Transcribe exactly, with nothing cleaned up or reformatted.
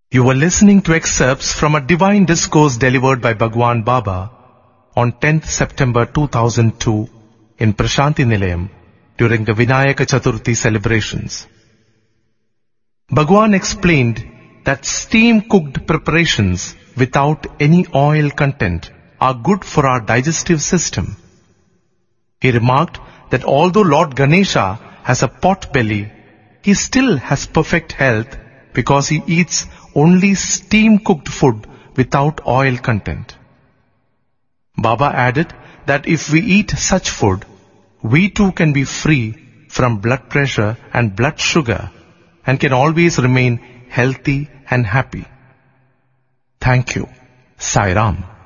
You were listening to excerpts from a divine discourse delivered by Bhagwan Baba on tenth September two thousand two in Prashanti Nilayam during the Vinayaka Chaturthi celebrations. Bhagwan explained that steam-cooked preparations without any oil content are good for our digestive system. He remarked that although Lord Ganesha has a pot belly, he still has perfect health because he eats only steam-cooked food without oil content. Baba added that if we eat such food, we too can be free from blood pressure and blood sugar and can always remain healthy and happy. Thank you. Sai Ram.